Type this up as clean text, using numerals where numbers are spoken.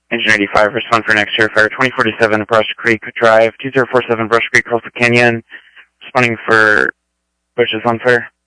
Engine 85, respond for next year, fire 2047 Brush Creek Drive, 2047 Brush Creek, Coastal Canyon, responding for bushes on fire.